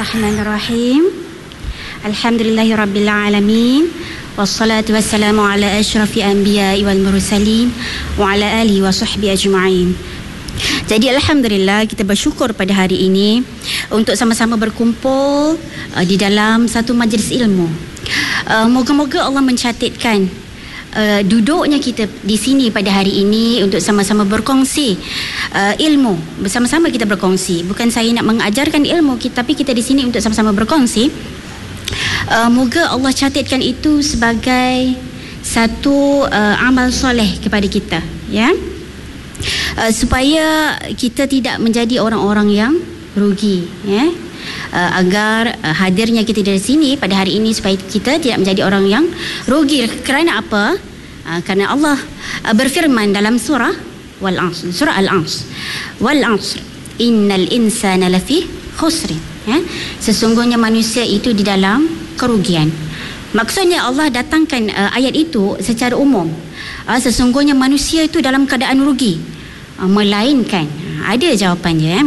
Bismillahirrahmanirrahim. Alhamdulillahirabbil alamin. Wassalatu wassalamu ala asyrafil anbiya'i wal mursalin wa ala alihi wa sahbihi ajma'in. Jadi alhamdulillah kita bersyukur pada hari ini untuk sama-sama berkumpul di dalam satu majlis ilmu. Moga-moga Allah mencatatkan duduknya kita di sini pada hari ini untuk sama-sama berkongsi ilmu. Bersama-sama kita berkongsi. Bukan saya nak mengajarkan ilmu, tapi kita di sini untuk sama-sama berkongsi. Moga Allah catatkan itu sebagai satu amal soleh kepada kita, ya. Supaya kita tidak menjadi orang-orang yang rugi, ya. Agar hadirnya kita di sini pada hari ini supaya kita tidak menjadi orang yang rugi. Kerana apa? Kerana Allah berfirman dalam surah Wal-Asr, surah Al-Asr, Wal-Asr innal insana lafi khusrin, ya? Sesungguhnya manusia itu di dalam kerugian. Maksudnya Allah datangkan ayat itu secara umum. Sesungguhnya manusia itu dalam keadaan rugi, melainkan ada jawapannya,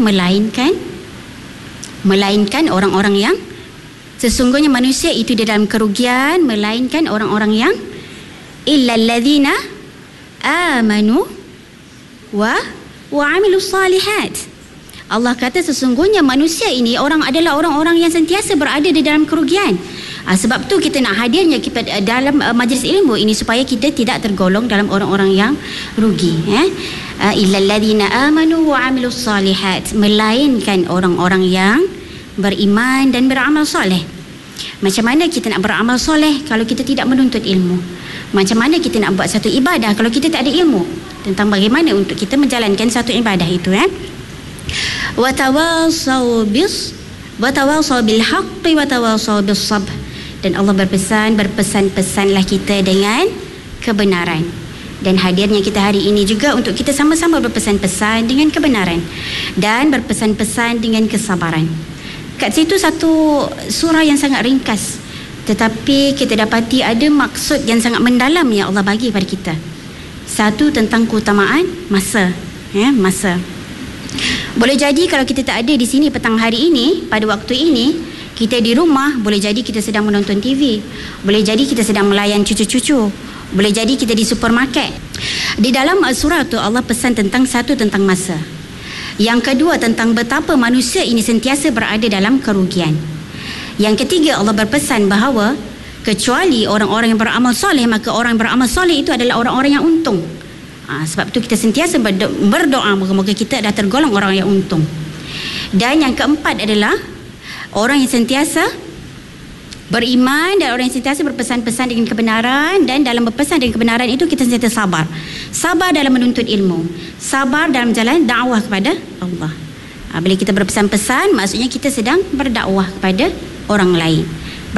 melainkan orang-orang yang sesungguhnya manusia itu di dalam kerugian, melainkan orang-orang yang illal ladzina amanu wa amilus salihat. Allah kata sesungguhnya manusia ini adalah orang-orang yang sentiasa berada di dalam kerugian. Sebab tu kita nak hadirnya kita dalam majlis ilmu ini supaya kita tidak tergolong dalam orang-orang yang rugi, illal ladzina amanu wa amilus salihat, melainkan orang-orang yang beriman dan beramal soleh. Macam mana kita nak beramal soleh kalau kita tidak menuntut ilmu? Macam mana kita nak buat satu ibadah kalau kita tak ada ilmu tentang bagaimana untuk kita menjalankan satu ibadah itu, wa tawassaw bil haqqi wa tawassaw bis sabr. Dan Allah berpesan-pesanlah kita dengan kebenaran. Dan hadirnya kita hari ini juga untuk kita sama-sama berpesan-pesan dengan kebenaran dan berpesan-pesan dengan kesabaran. Kat situ satu surah yang sangat ringkas, tetapi kita dapati ada maksud yang sangat mendalam yang Allah bagi pada kita. Satu, tentang keutamaan masa, masa. Boleh jadi kalau kita tak ada di sini petang hari ini, pada waktu ini kita di rumah, boleh jadi kita sedang menonton TV, boleh jadi kita sedang melayan cucu-cucu, boleh jadi kita di supermarket. Di dalam surah tu Allah pesan tentang satu, tentang masa. Yang kedua, tentang betapa manusia ini sentiasa berada dalam kerugian. Yang ketiga, Allah berpesan bahawa kecuali orang-orang yang beramal soleh, maka orang yang beramal soleh itu adalah orang-orang yang untung. Sebab itu kita sentiasa berdoa moga-moga kita dah tergolong orang yang untung. Dan yang keempat adalah orang yang sentiasa beriman dan orang yang sentiasa berpesan-pesan dengan kebenaran. Dan dalam berpesan dengan kebenaran itu kita sentiasa sabar. Sabar dalam menuntut ilmu, sabar dalam jalan dakwah kepada Allah. Bila kita berpesan-pesan, maksudnya kita sedang berdakwah kepada orang lain.